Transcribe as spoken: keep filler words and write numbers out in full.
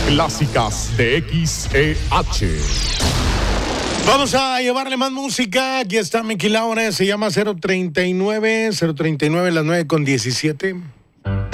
Clásicas de X E H. Vamos a llevarle más música. Aquí está Miki Laura, se llama cero treinta y nueve, cero treinta y nueve, las nueve con diecisiete.